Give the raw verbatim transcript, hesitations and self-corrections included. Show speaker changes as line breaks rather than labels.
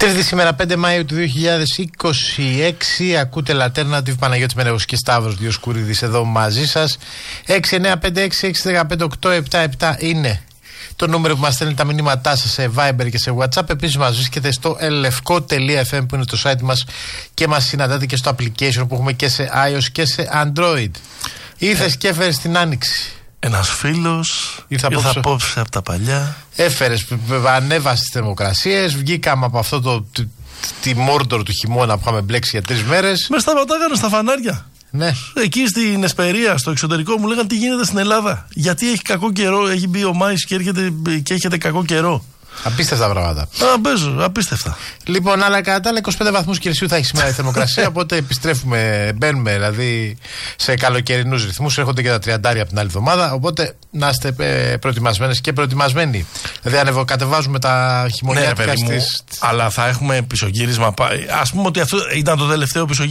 Τρίτη σήμερα πέντε Μαΐου του δύο χιλιάδες είκοσι έξι. Ακούτε Alternative, Παναγιώτης Μενεγός και Σταύρος Διοσκουρίδης εδώ μαζί σας. έξι εννιά πέντε έξι έξι ένα πέντε οκτώ επτά επτά είναι το νούμερο που μας στέλνει τα μηνύματά σας σε Viber και σε WhatsApp. Επίσης μας βρίσκεται στο ελευκό τελεία εφ εμ που είναι το site μας και μας συναντάτε και στο application που έχουμε και σε iOS και σε Android. Ήρθες ε. και έφερες την άνοιξη.
Ένας φίλος ήρθα απόψε από τα παλιά.
Έφερες, ανέβασες τις θερμοκρασίες, βγήκαμε από αυτό το τη, τη Μόρντορ του χειμώνα που είχαμε μπλέξει για τρεις μέρες.
Με σταματάγανε στα φανάρια.
Ναι.
Εκεί στην Εσπερία, στο εξωτερικό, μου λέγανε τι γίνεται στην Ελλάδα. Γιατί έχει κακό καιρό, έχει μπει ο Μάης και, έρχεται, και έχετε κακό καιρό.
Απίστευτα πράγματα.
Α, παίζω, απίστευτα.
Λοιπόν, αλλά κατά τα άλλα είκοσι πέντε βαθμούς Κελσίου θα έχει σήμερα η θερμοκρασία. Οπότε επιστρέφουμε, μπαίνουμε δηλαδή σε καλοκαιρινούς ρυθμούς. Έρχονται και τα τριαντάρια από την άλλη εβδομάδα. Οπότε να είστε προετοιμασμένες και προετοιμασμένοι. Δηλαδή, ανεβοκατεβάζουμε τα χειμωνιάτικα
ναι,
στις.
Αλλά θα έχουμε πισωγύρισμα. Ας πούμε ότι αυτό ήταν το τελευταίο πισωγύρισμα.